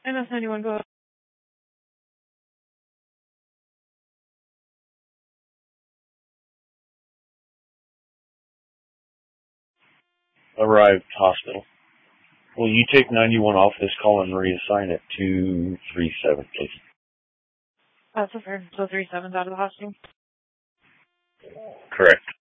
MS-91, go ahead. Arrived hospital. Will you take 91 off this call and reassign it to 37, please? That's a fair. So 37's out of the hospital? Correct.